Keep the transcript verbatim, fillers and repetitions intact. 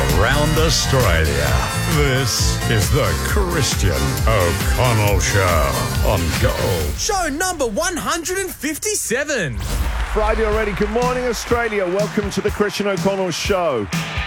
around Australia. This is the Christian O'Connell Show on Gold. Show number one hundred fifty-seven. Friday already. Good morning, Australia. Welcome to the Christian O'Connell Show.